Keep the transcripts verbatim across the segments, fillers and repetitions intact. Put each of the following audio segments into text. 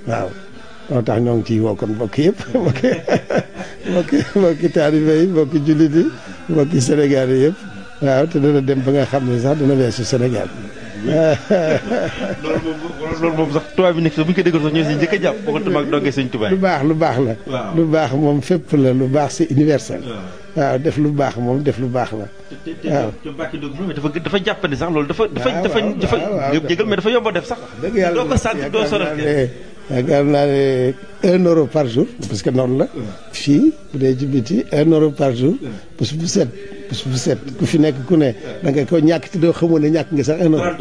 waaw moo tax ñoo ngi ciy woo kon mbokk yëpp mbokki mbokki mbokki taalibe yi mbokki jullit yi mbokki Sénégal yi yëpp waaw te dana dem ba nga xam ne sax dana weesu Sénégal. loolu moom loolu moom sax tubaab bi nekk bu ñu ko déggoon sax ñoo si njëkk a jàpp bokkatuma ak dongee sëñ Tuubaa. lu baax lu baax la. lu baax moom fépp la lu baax c'est universel. waaw def lu baax moom def lu baax la. waaw te te te dafa dafa jàppandi sax loolu dafa. dafa dafa dafa jégal mais dafa yomb a def sax. dëgg yàlla doo ko sant doo sonal yaakaar naa ne un euro par jour parce que noonu la. fii bu dee ci biti un euro par jour. bés bu set bés bu set ku fi nekk ku ne da nga ko ñàkk te doo xamoon ne ñàkk nga sax un euro.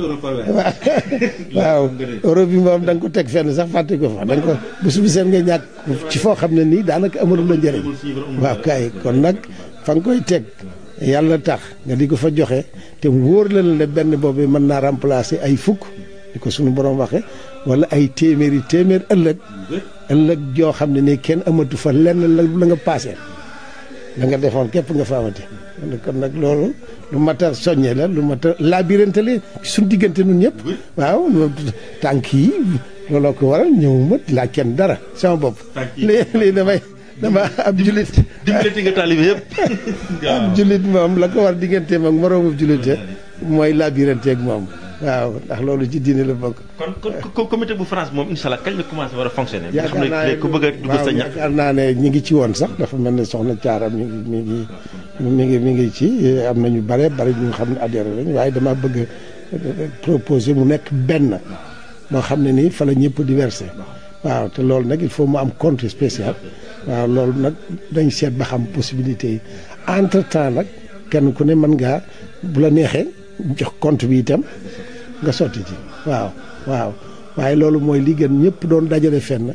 waaw euro bi moom da nga ko teg fenn sax fàtte ko fa da nga ko bés bu set nga ñàkk ci foo xam ne nii daanaka amalul la njëriñ. waaw kay kon nag fa nga koy teg yàlla tax nga di ko fa joxe te wóor la ne benn boobu mën naa remplacer ay fukk di ko suñu borom waxe wala ay téeméeri téeméer ëllëg ëllëg joo xam ne nii kenn amatu fa lenn la la nga paase la nga defoon képp nga fa amati kon nag loolu lu mat a soññe la lu mat a labirante la suñu diggante nun ñëpp waaw tànk yi looloo ko waral ñëwuma laa kenn dara sama bopp lii lii damay dama ab julit dimbalati nga taalibe yëpp ab julit moom la ko war digganteem ak moroomu julite mooy labirante ak moom waaw ndax loolu ci diine la bokk. kon kon comité bu France moom incha allah kañ la commencé war a fonctionner. yaakaar naa ne ku bëgg a dugg sa ñax. yaakaar naa ne ñi ngi ci woon sax dafa mel ne soxna Thiara mi ngi mi ngi mi ngi mi ngi ci am na ñu bare bare ñu xam ne adhéré lañ waaye dama bëgg proposer mu nekk benn moo xam ne nii fa la ñëpp di verser waaw te loolu nag il faut mu am compte spécial waaw loolu nag dañ seet ba xam possibilité yi entre temps nag kenn ku ne mën ngaa bu la neexee jox compte bi itam. nga sotti ci waaw waaw waaye loolu mooy li gën ñëpp doon dajale fenn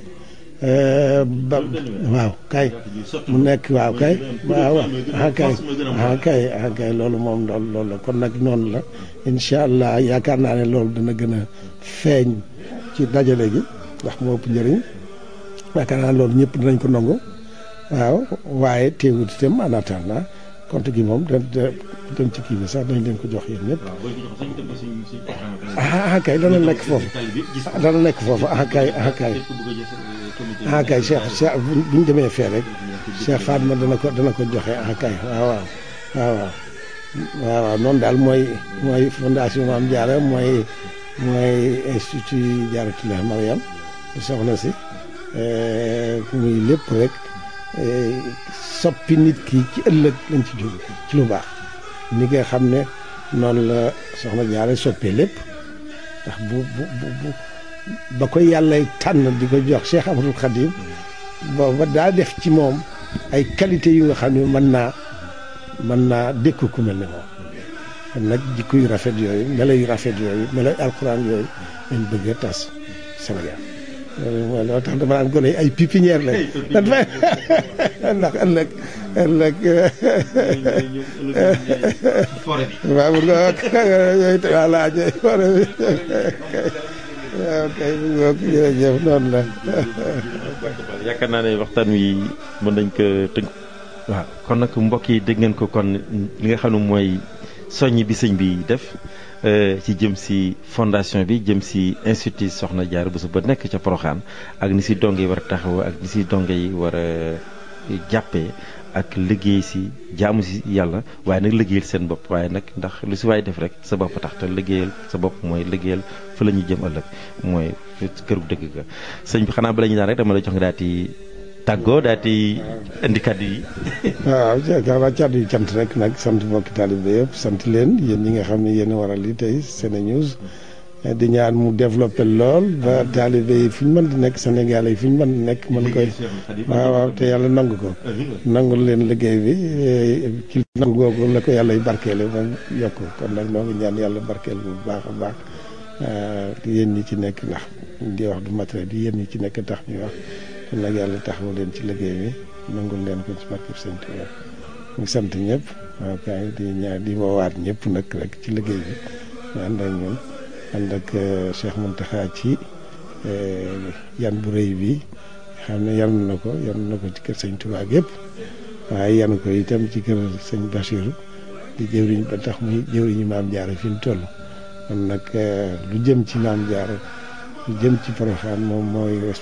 ba waaw kay mu nekk waaw kay waaw ah kay ah kay ah kay loolu moom loolu loolu la kon nag noonu la incha allah yaakaar naa ne loolu dana gën a feeñ ci dajale gi ndax moo ëpp njëriñ yaakaar naa loolu ñëpp dinañ ko nangu waaw waaye teewut itam en attendant compte gi moom da dem ci kii bi sax dañ leen ko jox yéen ñëpp. ah kay dana nekk foofu dana nekk foofu ah kay ah kay ah kay Cheikh Cheikh bu ñu demee fee rek Cheikh Fatma dana ko dana ko joxe ah kay waaw waaw waaw waaw waaw noonu daal mooy mooy fondation Mame Diarra mooy mooy institut Diarratoulah Mariam soxna si muy lépp rek soppi nit ki ci ëllëg lañ ci jóg ci lu baax ni nga xam ne noonu la soxna Diarra soppee lépp ndax bu bu bu ba koy yàlla tànn di ko jox Cheikh Ahmadoul Khadim booba daa def ci moom ay qualité yu nga xam ne mën naa mën naa dékku ku mel ne moom kon nag jikko yu rafet yooyu melo yu rafet yooyu melo yu alxuraan yooyu lañ bëgg a tas Sénégal loolu mooy loo tax dama naan gone ay pépinière lañ ndax ëllëg ëllëg waaw bu nga yooyu voilà ñooy forêt bi waaw kay bu nga jërëjëf noonu la yaakaar naa ne waxtaan wi mën nañ ko tënk waaw kon nag mbokk yi dégg ngeen ko kon li nga xam ne mooy soññ bi sëñ bi def ci jëm si fondation bi jëm si institut Soxna Diarra Bousso ba nekk ca Porokhane ak ni si donge yi war a taxaw ak ni si donge yi war a jàppee ak liggéey si jaamu si yàlla waaye nag liggéeyal seen bopp waaye nag ndax lu si waay def rek sa bopp tax te liggéeyal sa bopp mooy liggéeyal fa la ñuy jëm ëllëg mooy këru dëgg ga sëñ bi xanaa bala ñu daan rek dama lay jox nga daal di tàggoo daal di indi kàddu yi. waaw jërëjëf kàddu yi cant rek nag sant mbokki taalibe yëpp sant leen yéen ñi nga xam ne yéen a waral li tey SeneNews di ñaan mu développé lool ba taalibe yi fu ñu mën di nekk Sénégal yi fu ñu mën di nekk mën koy waaw waaw te yàlla nangu ko nangul leen liggéey bi ci nangu googu la ko yàlla y barkeele moom yokk kon nag noo ngi ñaan yàlla barkeel bu baax a baax yéen ñi ci nekk ndax di wax du matériel di yéen ñi ci nekk tax ñuy wax kon nag yàlla taxawu leen ci liggéey bi nangul leen ko ci barkeb Sëñ Tuubaa mu sant ñëpp waaw kay di ñaan di woowaat ñëpp nag rek ci liggéey bi ñu ànd ak ñun ànd ak Cheikh Mountakha ci yan bu rëy bi xam ne yan na ko yan na ko ci kër Sëñ Tuubaa yëpp waaye yan ko itam ci kër Sëñ Bassirou di jëwriñ ba tax muy jëwriñu Maam Diarra fi mu toll kon nag lu jëm ci Maam Diarra lu jëm ci Porokhane moom mooy